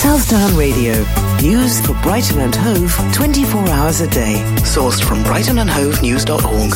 Southdown Radio. News for Brighton and Hove 24 hours a day. Sourced from brightonandhovenews.org.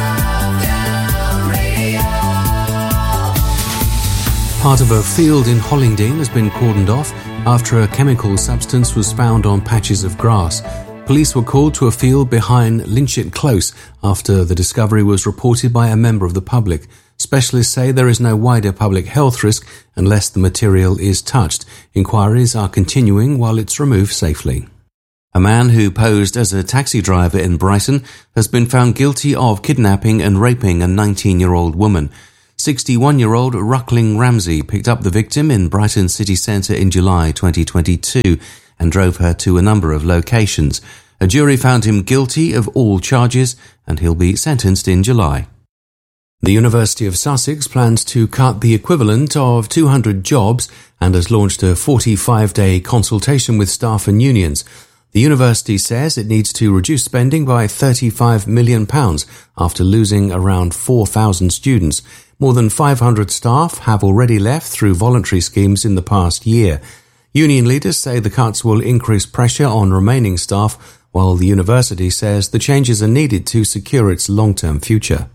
Part of a field in Hollingdean has been cordoned off after a chemical substance was found on patches of grass. Police were called to a field behind Linchett Close after the discovery was reported by a member of the public. Specialists say there is no wider public health risk unless the material is touched. Inquiries are continuing while it's removed safely. A man who posed as a taxi driver in Brighton has been found guilty of kidnapping and raping a 19-year-old woman. 61-year-old Ruckling Ramsey picked up the victim in Brighton city centre in July 2022 and drove her to a number of locations. A jury found him guilty of all charges and he'll be sentenced in July. The University of Sussex plans to cut the equivalent of 200 jobs and has launched a 45-day consultation with staff and unions. The university says it needs to reduce spending by £35 million after losing around 4,000 students. More than 500 staff have already left through voluntary schemes in the past year. Union leaders say the cuts will increase pressure on remaining staff, while the university says the changes are needed to secure its long-term future.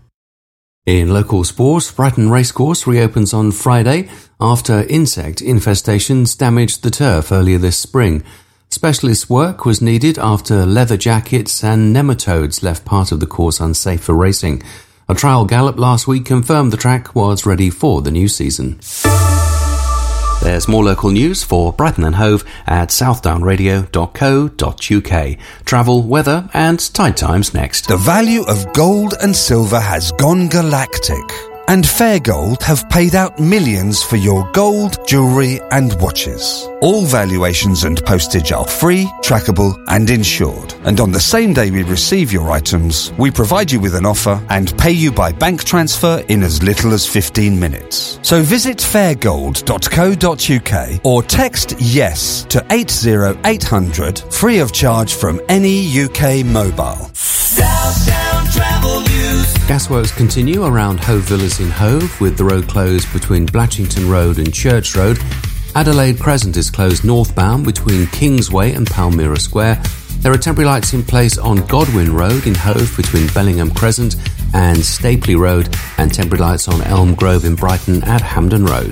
In local sports, Brighton Racecourse reopens on Friday after insect infestations damaged the turf earlier this spring. Specialist work was needed after leather jackets and nematodes left part of the course unsafe for racing. A trial gallop last week confirmed the track was ready for the new season. There's more local news for Brighton and Hove at southdownradio.co.uk. Travel, weather and tide times next. The value of gold and silver has gone galactic, and Fair Gold have paid out millions for your gold, jewellery and watches. All valuations and postage are free, trackable and insured. And on the same day we receive your items, we provide you with an offer and pay you by bank transfer in as little as 15 minutes. So visit fairgold.co.uk or text YES to 80800 free of charge from any UK mobile. Southdown Travel News. Gasworks continue around Hove Villas in Hove, with the road closed between Blatchington Road and Church Road. Adelaide Crescent is closed northbound between Kingsway and Palmyra Square. There are temporary lights in place on Godwin Road in Hove between Bellingham Crescent and Stapley Road, and temporary lights on Elm Grove in Brighton at Hampden Road.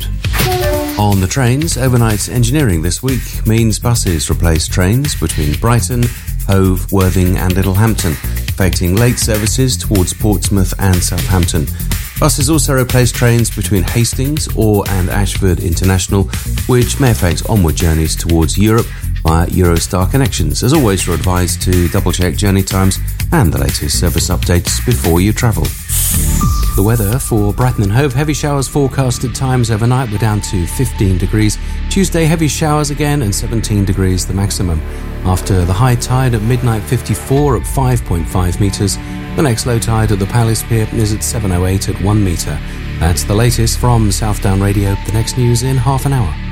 On the trains, overnight engineering this week means buses replace trains between Brighton, Hove, Worthing and Littlehampton, affecting late services towards Portsmouth and Southampton. Buses also replace trains between Hastings, Orr and Ashford International, which may affect onward journeys towards Europe via Eurostar connections. As always, you're advised to double-check journey times and the latest service updates before you travel. The weather for Brighton and Hove: heavy showers forecast at times overnight. We're down to 15 degrees. Tuesday, heavy showers again and 17 degrees the maximum. After the high tide at midnight 54 at 5.5 metres, the next low tide at the Palace Pier is at 7:08 at 1 metre. That's the latest from Southdown Radio. The next news in half an hour.